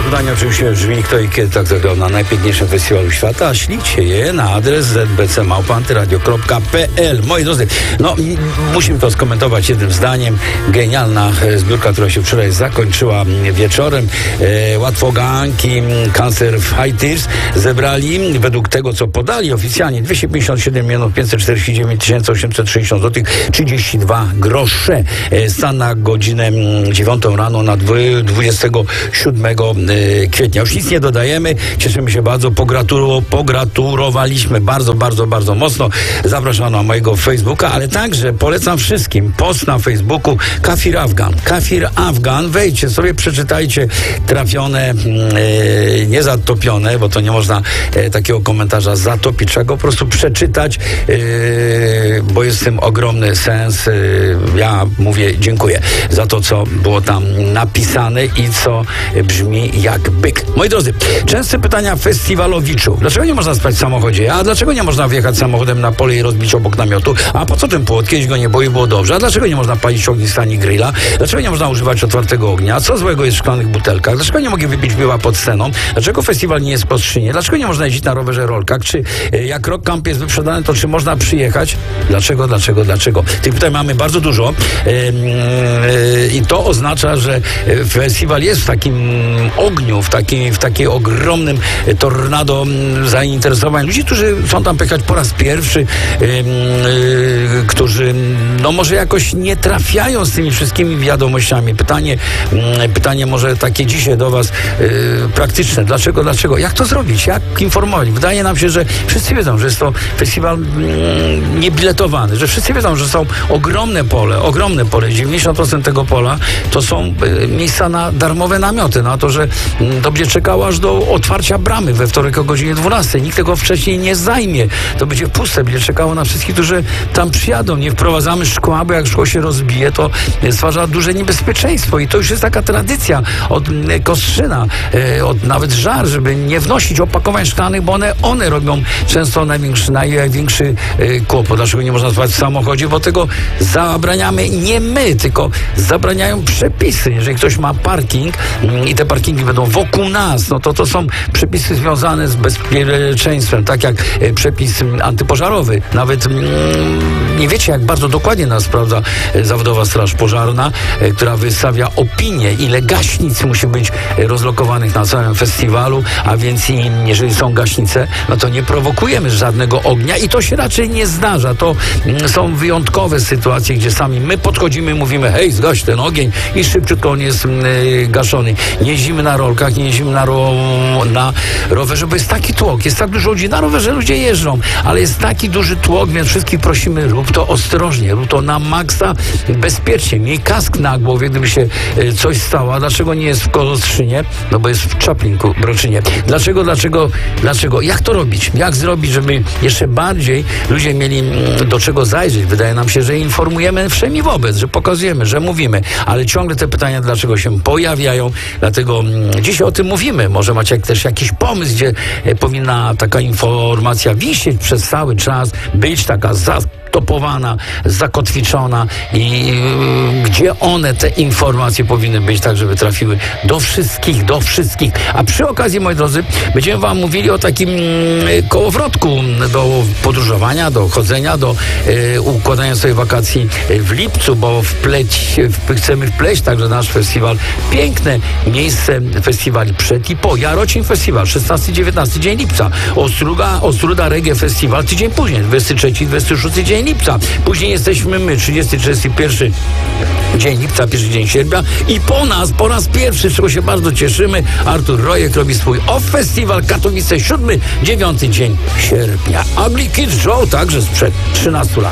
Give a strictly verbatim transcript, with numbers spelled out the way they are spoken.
pytanie oczywiście brzmi, kto i kiedy tak zagrał na najpiękniejszym festiwalu świata, a ślijcie je na adres z b c małpa antyradio kropka p l. Moi drodzy, no m- musimy to skomentować jednym zdaniem. Genialna e, zbiórka, która się wczoraj zakończyła m, wieczorem. E, łatwoganki Cancer w High Tears zebrali według tego, co podali oficjalnie dwieście pięćdziesiąt siedem milionów pięćset czterdzieści dziewięć tysięcy osiemset sześćdziesiąt złotych trzydzieści dwa grosze. E, stan na godzinę dziewiątą rano na dwudziestego siódmego kwietnia. Już nic nie dodajemy. Cieszymy się bardzo. Pogratu- pogratulowaliśmy bardzo, bardzo, bardzo mocno. Zapraszam na mojego Facebooka, ale także polecam wszystkim post na Facebooku Kafir Afgan. Kafir Afgan. Wejdźcie sobie, przeczytajcie trafione, e, nie zatopione, bo to nie można e, takiego komentarza zatopić. Trzeba go po prostu przeczytać, e, bo jest w tym ogromny sens. E, ja mówię dziękuję za to, co było tam napisane i co brzmi jak byk. Moi drodzy, częste pytania festiwalowiczów. Dlaczego nie można spać w samochodzie? A dlaczego nie można wjechać samochodem na pole i rozbić obok namiotu? A po co ten płot? Kiedyś go nie było i było dobrze. A dlaczego nie można palić ogniska ani grilla? Dlaczego nie można używać otwartego ognia? Co złego jest w szklanych butelkach? Dlaczego nie mogę wypić piwa pod sceną? Dlaczego festiwal nie jest po skrzynie? Dlaczego nie można jeździć na rowerze rolkach? Czy e, jak Rock Camp jest wyprzedany, to czy można przyjechać? Dlaczego, dlaczego, dlaczego? Tych pytań mamy bardzo dużo e, e, i to oznacza, że festiwal jest w takim ogniu, w, takiej, w takiej ogromnym tornado zainteresowań ludzi, którzy są tam pojechać po raz pierwszy, yy, yy, którzy no może jakoś nie trafiają z tymi wszystkimi wiadomościami. Pytanie, yy, pytanie może takie dzisiaj do was yy, praktyczne. Dlaczego, dlaczego? Jak to zrobić? Jak informować? Wydaje nam się, że wszyscy wiedzą, że jest to festiwal yy, niebiletowany, że wszyscy wiedzą, że są ogromne pole, ogromne pole. dziewięćdziesiąt procent tego pola to są yy, miejsca na darmowe namioty, na to, że yy, to będzie czekało aż do otwarcia bramy we wtorek o godzinie dwunastej. Nikt tego wcześniej nie zajmie. To będzie puste, będzie czekało na wszystkich, którzy tam przyjadą. Nie wprowadzamy szkła, bo jak szkło się rozbije, to stwarza duże niebezpieczeństwo i to już jest taka tradycja od yy, Kostrzyna, yy, od nawet Żar, żeby nie wnosić opakowań szklanych, bo one, one robią często największy, największy yy, kłopot. Dlaczego nie można spać w samochodzie? Bo tego zabraniamy nie my, tylko zabraniają przepisy. Jeżeli ktoś ma parking yy, i te parkingi będą wokół nas, no to to są przepisy związane z bezpieczeństwem, tak jak e, przepis m, antypożarowy. Nawet m, nie wiecie, jak bardzo dokładnie nas sprawdza e, zawodowa straż pożarna, e, która wystawia opinię, ile gaśnic musi być e, rozlokowanych na całym festiwalu, a więc i, jeżeli są gaśnice, no to nie prowokujemy żadnego ognia i to się raczej nie zdarza. To m, są wyjątkowe sytuacje, gdzie sami my podchodzimy, mówimy, hej, zgaś ten ogień i szybciutko on jest m, e, gaszony. Nie jeździmy na rolkach, nie jeździmy na, ro, na rowerze, bo jest taki tłok, jest tak dużo ludzi, na rowerze ludzie jeżdżą, ale jest taki duży tłok, więc wszystkich prosimy, rób to ostrożnie, rób to na maksa, bezpiecznie, miej kask na głowie, gdyby się e, coś stało. A dlaczego nie jest w Kostrzynie? No bo jest w Czaplinku, Broczynie. Dlaczego, dlaczego, dlaczego? Jak to robić? Jak zrobić, żeby jeszcze bardziej ludzie mieli mm, do czego zajrzeć? Wydaje nam się, że informujemy wszemi wobec, że pokazujemy, że mówimy, ale ciągle te pytania dlaczego się pojawiają, dlatego mm, dzisiaj o tym mówimy. Może macie też jakiś pomysł, gdzie e, powinna taka informacja wisieć przez cały czas, być taka zatopowana, zakotwiczona i yy, gdzie one, te informacje powinny być tak, żeby trafiły do wszystkich, do wszystkich. A przy okazji, moi drodzy, będziemy wam mówili o takim yy, kołowrotku do podróżowania, do chodzenia, do yy, układania sobie wakacji w lipcu, bo wpleć, w, chcemy wpleść także nasz festiwal. Piękne miejsce festiwali przed i po. Jarocin Festiwal, szesnasty dziewiętnasty dzień lipca. Ostruda, Ostruda Reggae Festiwal tydzień później, dwudziesty trzeci dwudziesty szósty dzień lipca. Później jesteśmy my, trzydziesty trzydziesty pierwszy dzień lipca, pierwszy dzień sierpnia i po nas, po raz pierwszy, z czego się bardzo cieszymy, Artur Rojek robi swój Off Festiwal Katowice, siódmy dziewiąty dzień sierpnia. Ugly Kid Joe także sprzed trzynastu lat.